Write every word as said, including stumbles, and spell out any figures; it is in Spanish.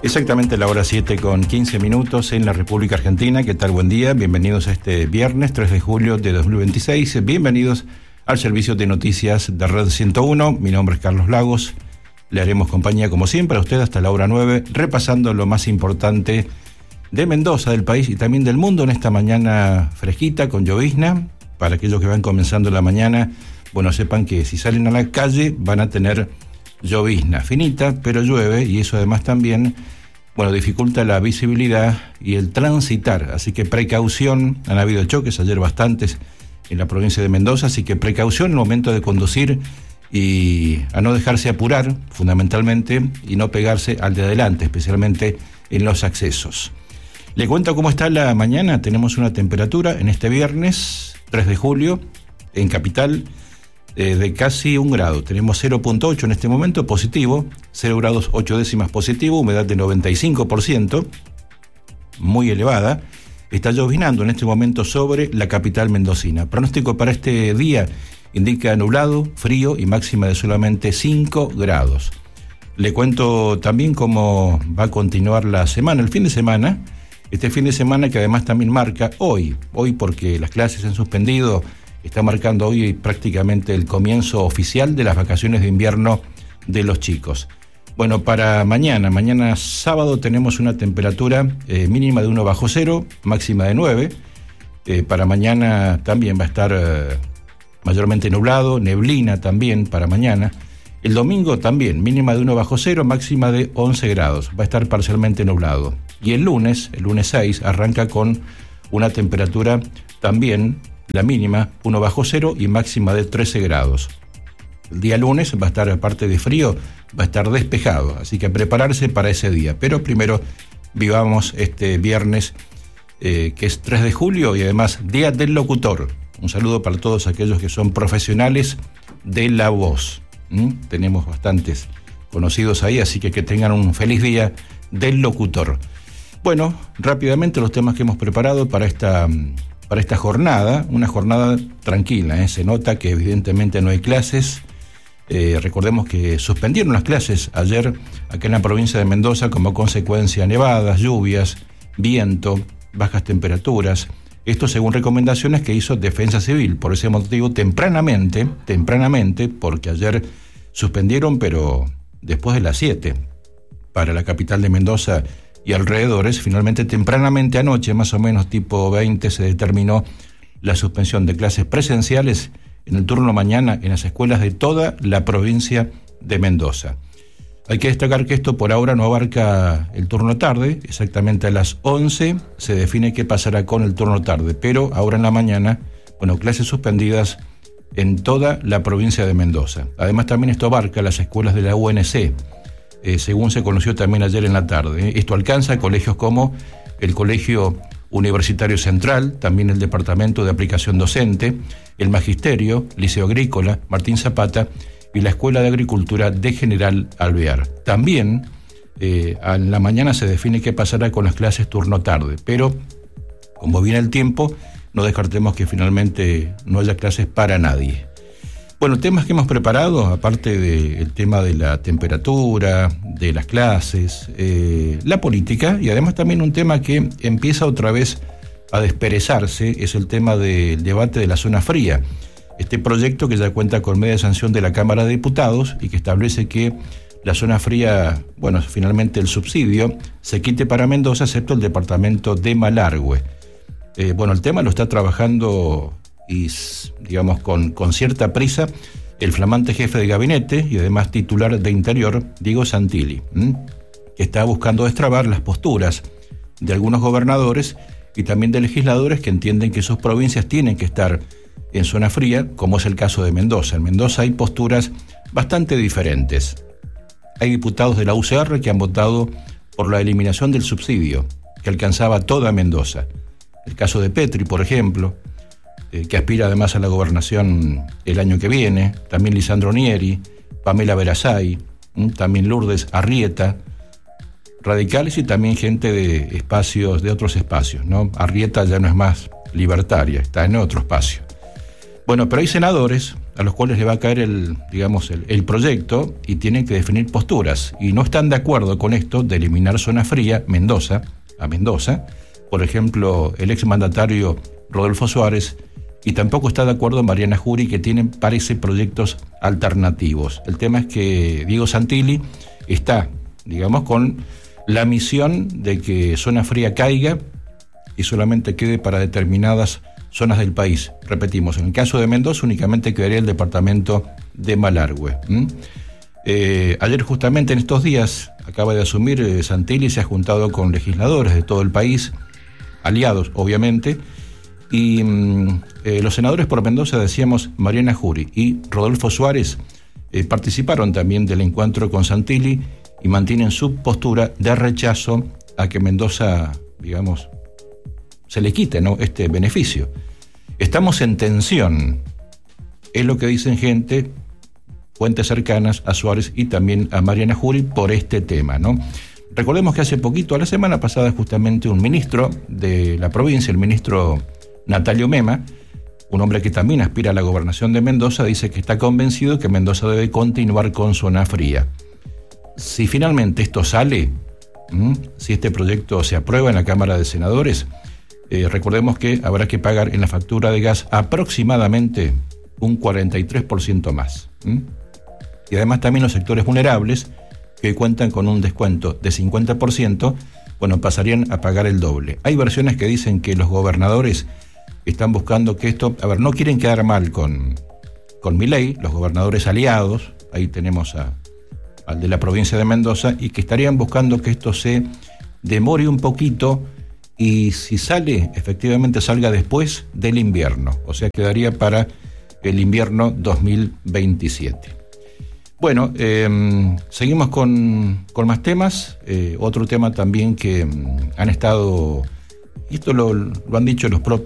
Exactamente la hora siete con quince minutos en la República Argentina. ¿Qué tal? Buen día. Bienvenidos a este viernes tres de julio de dos mil veintiséis. Bienvenidos al servicio de noticias de Red ciento uno. Mi nombre es Carlos Lagos. Le haremos compañía, como siempre, a usted hasta la hora nueve, repasando lo más importante de Mendoza, del país y también del mundo en esta mañana fresquita con llovizna. Para aquellos que van comenzando la mañana, bueno, sepan que si salen a la calle van a tener llovizna finita, pero llueve, y eso además también, bueno, dificulta la visibilidad y el transitar, así que precaución. Han habido choques ayer bastantes en la provincia de Mendoza, así que precaución en el momento de conducir y a no dejarse apurar, fundamentalmente, y no pegarse al de adelante, especialmente en los accesos. Le cuento cómo está la mañana. Tenemos una temperatura en este viernes tres de julio en Capital Eh, de casi un grado. Tenemos cero punto ocho en este momento, positivo, cero grados ocho décimas positivo, humedad de noventa y cinco por ciento, muy elevada. Está llovinando en este momento sobre la capital mendocina. Pronóstico para este día indica nublado, frío y máxima de solamente cinco grados. Le cuento también cómo va a continuar la semana, el fin de semana. Este fin de semana que además también marca hoy, hoy porque las clases se han suspendido. Está marcando hoy prácticamente el comienzo oficial de las vacaciones de invierno de los chicos. Bueno, para mañana, mañana sábado tenemos una temperatura eh, mínima de uno bajo cero, máxima de nueve. Eh, para mañana también va a estar eh, mayormente nublado, neblina también para mañana. El domingo también, mínima de uno bajo cero, máxima de once grados. Va a estar parcialmente nublado. Y el lunes, el lunes seis, arranca con una temperatura también, la mínima, uno bajo cero y máxima de trece grados. El día lunes va a estar, aparte de frío, va a estar despejado, así que a prepararse para ese día. Pero primero vivamos este viernes, eh, que es tres de julio y además Día del Locutor. Un saludo para todos aquellos que son profesionales de la voz. ¿Mm? Tenemos bastantes conocidos ahí, así que que tengan un feliz Día del Locutor. Bueno, rápidamente los temas que hemos preparado para esta... Para esta jornada, una jornada tranquila, ¿eh? Se nota que evidentemente no hay clases. Eh, recordemos que suspendieron las clases ayer acá en la provincia de Mendoza como consecuencia de nevadas, lluvias, viento, bajas temperaturas. Esto según recomendaciones que hizo Defensa Civil. Por ese motivo, tempranamente, tempranamente, porque ayer suspendieron, pero después de las siete, para la capital de Mendoza y alrededores, finalmente tempranamente anoche, más o menos tipo veinte, se determinó la suspensión de clases presenciales en el turno mañana en las escuelas de toda la provincia de Mendoza. Hay que destacar que esto por ahora no abarca el turno tarde, exactamente a las once se define qué pasará con el turno tarde, pero ahora en la mañana, bueno, clases suspendidas en toda la provincia de Mendoza. Además también esto abarca las escuelas de la U N C, Eh, según se conoció también ayer en la tarde. ¿eh? Esto alcanza a colegios como el Colegio Universitario Central, también el Departamento de Aplicación Docente, el Magisterio, Liceo Agrícola, Martín Zapata y la Escuela de Agricultura de General Alvear. También eh, a la mañana se define qué pasará con las clases turno tarde, pero como viene el tiempo, no descartemos que finalmente no haya clases para nadie. Bueno, temas que hemos preparado, aparte del tema de la temperatura, de las clases, eh, la política, y además también un tema que empieza otra vez a desperezarse, es el tema del debate de la zona fría. Este proyecto que ya cuenta con media sanción de la Cámara de Diputados y que establece que la zona fría, bueno, finalmente el subsidio, se quite para Mendoza, excepto el departamento de Malargüe. Eh, bueno, el tema lo está trabajando y, digamos, con, con cierta prisa el flamante jefe de gabinete y además titular de Interior, Diego Santilli, ¿m? que está buscando destrabar las posturas de algunos gobernadores y también de legisladores que entienden que sus provincias tienen que estar en zona fría, como es el caso de Mendoza. En Mendoza hay posturas bastante diferentes. Hay diputados de la U C R que han votado por la eliminación del subsidio, que alcanzaba toda Mendoza. El caso de Petri, por ejemplo, eh, que aspira además a la gobernación el año que viene, también Lisandro Nieri, Pamela Verazay, también Lourdes Arrieta, radicales y también gente de espacios, de otros espacios, ¿no? Arrieta ya no es más libertaria, está en otro espacio. Bueno, pero hay senadores, a los cuales le va a caer el, digamos, el, el proyecto y tienen que definir posturas. Y no están de acuerdo con esto de eliminar zona fría, Mendoza, a Mendoza, por ejemplo, el exmandatario Rodolfo Suárez, y tampoco está de acuerdo Mariana Jury, que tienen, parece, proyectos alternativos. El tema es que Diego Santilli está, digamos, con la misión de que zona fría caiga y solamente quede para determinadas zonas del país. Repetimos, en el caso de Mendoza únicamente quedaría el departamento de Malargüe. ¿Mm? Eh, ayer, justamente en estos días, acaba de asumir eh, Santilli, se ha juntado con legisladores de todo el país, aliados obviamente, y eh, los senadores por Mendoza, decíamos, Mariana Jury y Rodolfo Suárez, eh, participaron también del encuentro con Santilli y mantienen su postura de rechazo a que Mendoza, digamos, se le quite, ¿no?, este beneficio. Estamos en tensión, es lo que dicen gente, fuentes cercanas a Suárez y también a Mariana Jury por este tema, ¿no? Recordemos que hace poquito, a la semana pasada, justamente un ministro de la provincia, el ministro Natalio Mema, un hombre que también aspira a la gobernación de Mendoza, dice que está convencido que Mendoza debe continuar con zona fría. Si finalmente esto sale, ¿m? si este proyecto se aprueba en la Cámara de Senadores, eh, recordemos que habrá que pagar en la factura de gas aproximadamente un cuarenta y tres por ciento más. ¿m? Y además también los sectores vulnerables, que cuentan con un descuento de cincuenta por ciento, bueno, pasarían a pagar el doble. Hay versiones que dicen que los gobernadores están buscando que esto, a ver, no quieren quedar mal con, con Milei, los gobernadores aliados, ahí tenemos a, al de la provincia de Mendoza, y que estarían buscando que esto se demore un poquito y si sale, efectivamente salga después del invierno, o sea, quedaría para el invierno dos mil veintisiete. Bueno, eh, seguimos con, con más temas. Eh, otro tema también que um, han estado, y esto lo, lo han dicho los propios